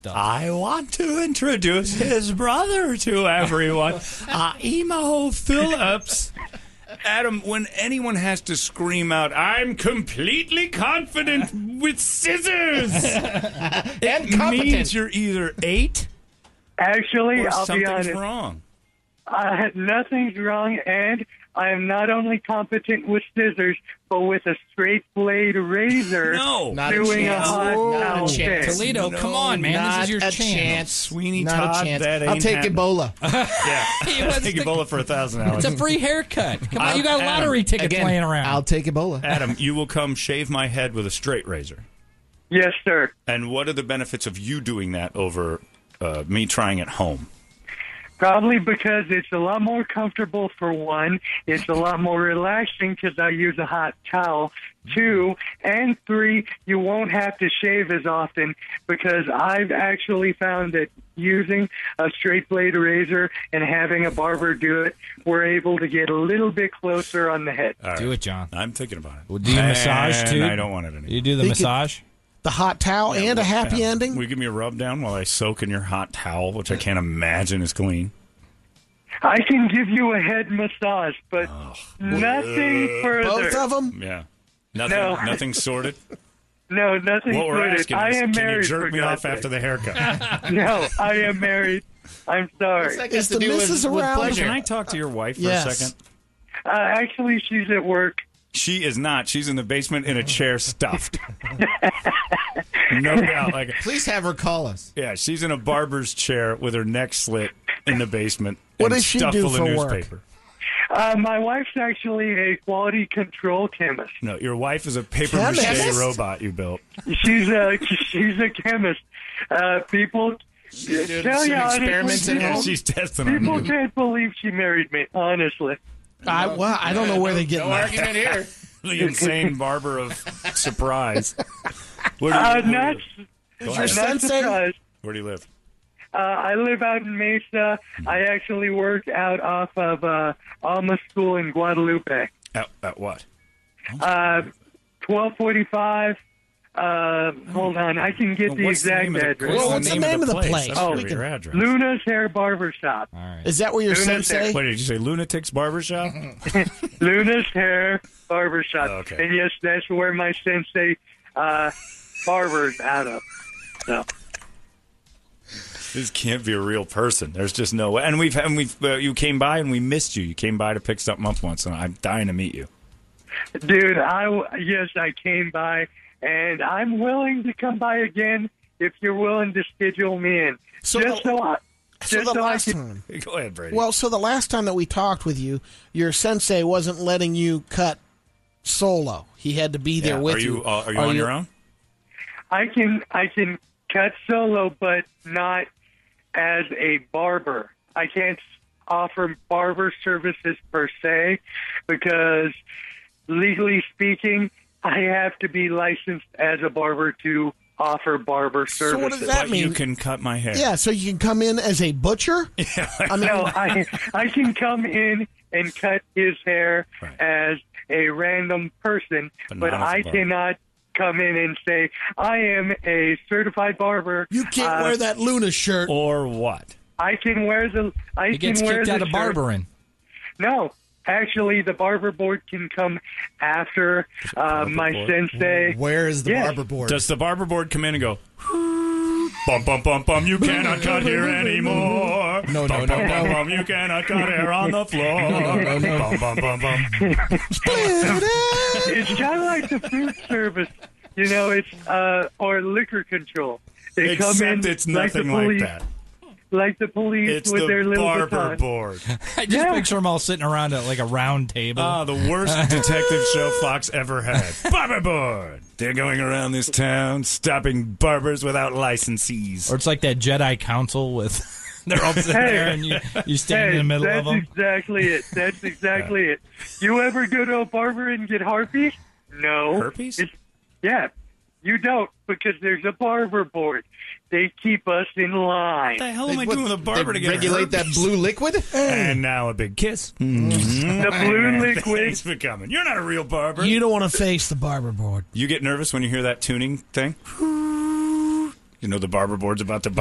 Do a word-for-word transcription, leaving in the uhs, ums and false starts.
I want to introduce his brother to everyone, uh, Emo Phillips. Adam, when anyone has to scream out, I'm completely confident with scissors, and it competent. means you're either eight Actually, or I'll be something's honest. wrong. Uh, nothing's wrong, and I am not only competent with scissors, but with a straight blade razor No. Not a doing a, chance. hot Not a towel chance. fix. Toledo, No, come on, man. Not This is your a chance. chance. Sweeney Not Todd, a chance. that I'll ain't take happening. Ebola. Yeah, He wants take to- Ebola for a thousand dollars. It's a free haircut. Come on, I'll- you got Adam, lottery tickets Again, laying around. I'll take Ebola. Adam, you will come shave my head with a straight razor. Yes, sir. And what are the benefits of you doing that over uh, me trying at home? Probably because it's a lot more comfortable, for one. It's a lot more relaxing because I use a hot towel. Two, and three, you won't have to shave as often because I've actually found that using a straight blade razor and having a barber do it, we're able to get a little bit closer on the head. All Do right. it, John. I'm thinking about it. Well, do you massage, And too? I don't want it anymore. You do the He could- massage? The hot towel and a happy Yeah. ending? Will you give me a rub down while I soak in your hot towel, which I can't imagine is clean? I can give you a head massage, but nothing further. Both of them? Yeah. Nothing, No. nothing sorted? No, nothing What we're further. asking I is, am can you married, jerk for me God's off after sake. the haircut? No, I am married. I'm sorry. That Uh, has to do with- with pleasure. Can I talk to your wife for Yes. a second? Uh, actually, she's at work. She is not. She's in the basement in a chair stuffed. No doubt. Like, Please have her call us. yeah, she's in a barber's chair with her neck slit in the basement. What and does she stuffed do full for of work? newspaper. Uh, my wife's actually a quality control chemist. No, your wife is a paper Chemist? mache robot you built. She's a she's a chemist. Uh, people tell some you honestly, experiments in people, her- Yeah, she's testing on people you. can't believe she married me. Honestly, I, well, I don't know where they get No that. argument here. The insane barber of surprise. Where do you, uh, where do you not live? Go not ahead. Sensei? surprised. Where do you live? Uh, I live out in Mesa. I actually work out off of uh, Alma School in Guadalupe. At, at what? Uh, twelve forty-five. Uh, hold on, I can get the What's the exact name of the- address. Well, what's the name of the place? That's Oh, your- your address. Luna's Hair Barber Shop. All right. Is that where your Luna's sensei? What did you say? Lunatics Barbershop? Luna's Hair Barber Shop. Oh, okay. And yes, that's where my sensei uh, barbers out of. So. This can't be a real person. There's just no way. And we've and we've uh, you came by and we missed you. You came by to pick something up once, and I'm dying to meet you. Dude, I w- yes, I came by, and I'm willing to come by again if you're willing to schedule me in. So just the- so I, So just the so I last can. time. Go ahead, Brady. Well, so the last time that we talked with you, your sensei wasn't letting you cut solo. He had to be there Yeah. with are you. you. Uh, are you on your own? I can I can cut solo, but not as a barber. I can't offer barber services per se because legally speaking, I have to be licensed as a barber to offer barber services. So what does that But mean? you can cut my hair. Yeah, so you can come in as a butcher? I mean, No, I I can come in and cut his hair Right. as a random person, But but, not as a I barber. cannot come in and say I am a certified barber. you can't Uh, wear that Luna shirt. Or what? I can wear the. I He gets can wear kicked the out of shirt. barbering. No, actually, the barber board can come after uh, barber my board? sensei. Where is the Yes. barber board? Does the barber board come in and go? Bum bum bum bum! You cannot cut here anymore. No, no, bum, no, bum, no. Bum, bum, you cannot cut hair on the floor. no, no, no. Bum bum bum bum. It's kind of like the food service, you know. It's uh, or liquor control. They come Except in it's like the nothing like police, that. like the police It's with the their little barber baton. board. I just Yeah. picture them all sitting around at like a round table. Ah, the worst detective show Fox ever had. Barber board. They're going around this town stopping barbers without licensees. Or it's like that Jedi Council with they're all sitting Hey. there and you you stand Hey, in the middle that's of them. exactly it. That's exactly it. You ever go to a barber and get herpes? No. Herpes? It's, yeah. You don't because there's a barber board. They keep us in line. What the hell am I What, doing with a barber they to get regulate that herpes? blue liquid? And now a big kiss. The blue liquid. Thanks for coming. You're not a real barber. You don't want to face the barber board. You get nervous when you hear that tuning thing? You know the barber board's about to